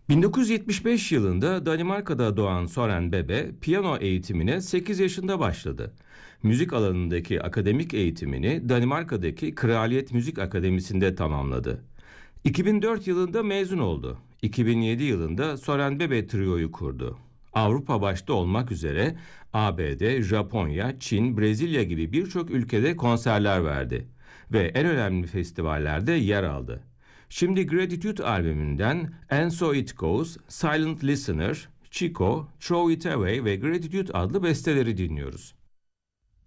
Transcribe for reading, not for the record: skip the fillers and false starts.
1975 yılında Danimarka'da doğan Soren Bebe, piyano eğitimine 8 yaşında başladı. Müzik alanındaki akademik eğitimini Danimarka'daki Kraliyet Müzik Akademisi'nde tamamladı. 2004 yılında mezun oldu. 2007 yılında Soren Bebe Trio'yu kurdu. Avrupa başta olmak üzere ABD, Japonya, Çin, Brezilya gibi birçok ülkede konserler verdi ve en önemli festivallerde yer aldı. Şimdi Gratitude albümünden And So It Goes, Silent Listener, Chico, Throw It Away ve Gratitude adlı besteleri dinliyoruz.